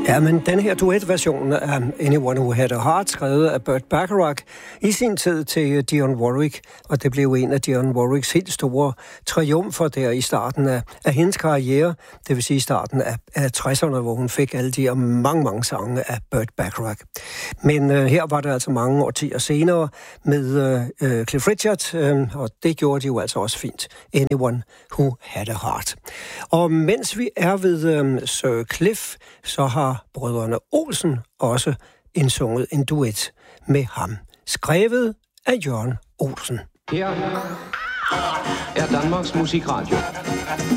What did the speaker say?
Ja, men den her duetversion af Anyone Who Had a Heart, skrevet af Burt Bacharach i sin tid til Dionne Warwick, og det blev en af Dionne Warwicks helt store triumfer der i starten af hendes karriere, det vil sige i starten af 60'erne, hvor hun fik alle de her mange sange af Burt Bacharach. Men her var det altså mange årtier senere med Cliff Richard, og det gjorde de jo altså også fint. Anyone Who Had a Heart. Og mens vi er ved Sir Cliff, så har brødrene Olsen også indsunget en duet med ham, skrevet af Jørgen Olsen. Her er Danmarks Musikradio.